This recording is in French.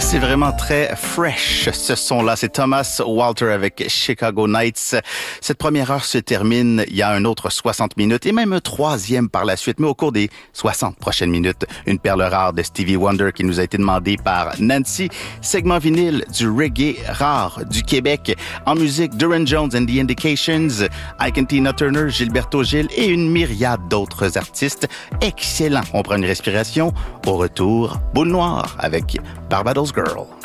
C'est vraiment très fresh, ce son-là. C'est Thomas Walter avec Chicago Nights. Cette première heure se termine. Il y a un autre 60 minutes et même un troisième par la suite. Mais au cours des 60 prochaines minutes, une perle rare de Stevie Wonder qui nous a été demandée par Nancy. Segment vinyle du reggae rare du Québec. En musique, Duran Jones and the Indications, Ike and Tina Turner, Gilberto Gil et une myriade d'autres artistes. Excellent. On prend une respiration. Au retour, Boule Noire avec Barbados Girl.